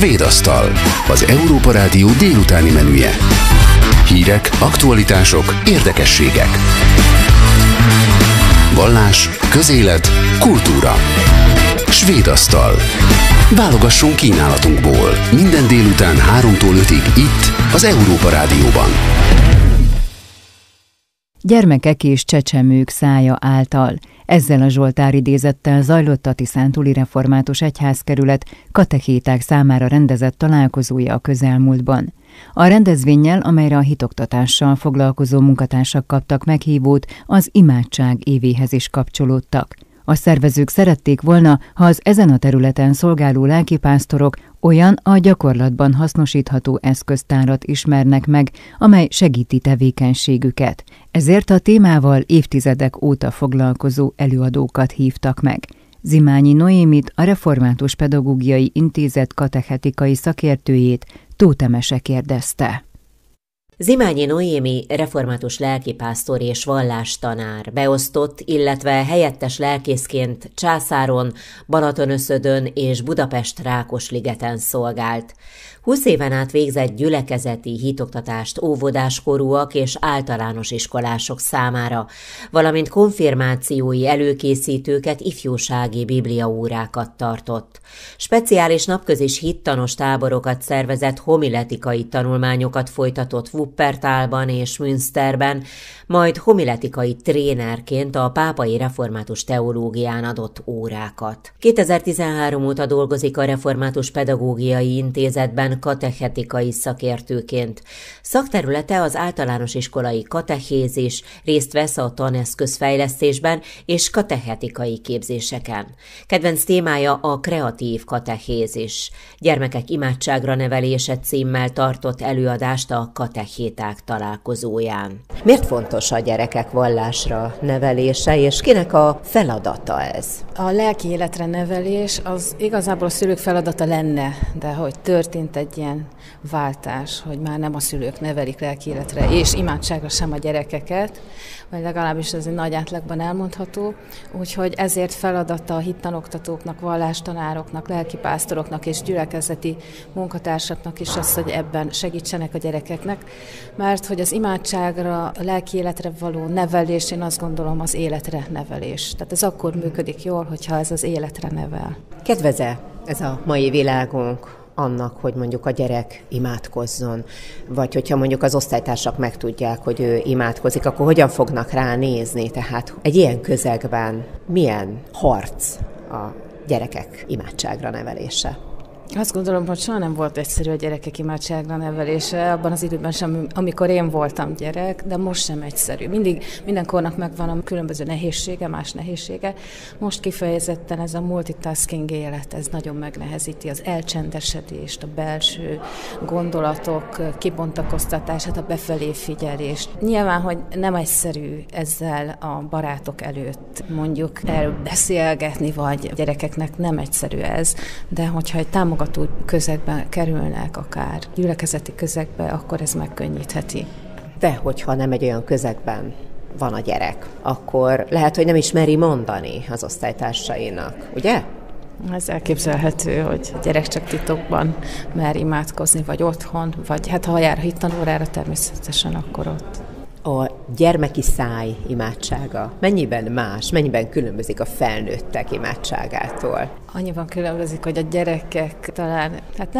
Svédasztal, az Európa Rádió délutáni menüje. Hírek, aktualitások, érdekességek. Vallás, közélet, kultúra. Svédasztal. Válogassunk kínálatunkból. Minden délután 3-tól 5-ig itt, az Európa Rádióban. Gyermekek és csecsemők szája által. Ezzel a Zsoltár idézettel zajlott a Tiszántúli Református Egyházkerület katechéták számára rendezett találkozója a közelmúltban. A rendezvénnyel, amelyre a hitoktatással foglalkozó munkatársak kaptak meghívót, az imádság évéhez is kapcsolódtak. A szervezők szerették volna, ha az ezen a területen szolgáló lelkipásztorok olyan a gyakorlatban hasznosítható eszköztárat ismernek meg, amely segíti tevékenységüket. Ezért a témával évtizedek óta foglalkozó előadókat hívtak meg. Zimányi Noémit, a Református Pedagógiai Intézet katechetikai szakértőjét Tóth Emese kérdezte. Zimányi Noémi református lelkipásztor és vallástanár, beosztott, illetve helyettes lelkészként Császáron, Balatonöszödön és Budapest-Rákosligeten szolgált. 20 éven át végzett gyülekezeti hitoktatást óvodáskorúak és általános iskolások számára, valamint konfirmációi előkészítőket, ifjúsági bibliaórákat tartott. Speciális napközis hittanos táborokat szervezett, homiletikai tanulmányokat folytatott Wuppertalban és Münsterben, majd homiletikai trénerként a pápai református teológián adott órákat. 2013 óta dolgozik a Református Pedagógiai Intézetben katechetikai szakértőként. Szakterülete az általános iskolai katechézis, részt vesz a taneszközfejlesztésben és katechetikai képzéseken. Kedvenc témája a kreatív katechézis. Gyermekek imádságra nevelése címmel tartott előadást a katechéták találkozóján. Miért fontos a gyerekek vallásra nevelése, és kinek a feladata ez? A lelki életre nevelés az igazából a szülők feladata lenne, de hogy történt egy ilyen váltás, hogy már nem a szülők nevelik lelki életre és imádságra sem a gyerekeket, vagy legalábbis ez egy nagy átlagban elmondható, úgyhogy ezért feladata a hittanoktatóknak, vallástanároknak, lelkipásztoroknak és gyülekezeti munkatársaknak is az, hogy ebben segítsenek a gyerekeknek, mert hogy az imádságra, a lelki életre való nevelés, én azt gondolom, az életre nevelés. Tehát ez akkor működik jól, hogyha ez az életre nevel. Kedvez-e ez a mai világunk annak, hogy mondjuk a gyerek imádkozzon, vagy hogyha mondjuk az osztálytársak megtudják, hogy ő imádkozik, akkor hogyan fognak rá nézni? Tehát egy ilyen közegben milyen harc a gyerekek imádságra nevelése? Azt gondolom, hogy soha nem volt egyszerű a gyerekek imádságra nevelése, abban az időben sem, amikor én voltam gyerek, de most sem egyszerű. Minden kornak megvan a különböző nehézsége, más nehézsége. Most kifejezetten ez a multitasking élet, ez nagyon megnehezíti az elcsendesedést, a belső gondolatok kibontakoztatását, a befelé figyelést. Nyilván, hogy nem egyszerű ezzel a barátok előtt mondjuk elbeszélgetni, vagy a gyerekeknek nem egyszerű ez, de hogyha egy támogató közegbe kerülnek, akár gyülekezeti közegbe, akkor ez megkönnyítheti. De hogyha nem egy olyan közegben van a gyerek, akkor lehet, hogy nem is meri mondani az osztálytársainak, ugye? Ez elképzelhető, hogy a gyerek csak titokban mer imádkozni, vagy otthon, vagy hát ha jár a hittanórára, természetesen akkor ott. A gyermeki száj imádsága mennyiben más, mennyiben különbözik a felnőttek imádságától? Annyiban különbözik, hogy a gyerekek talán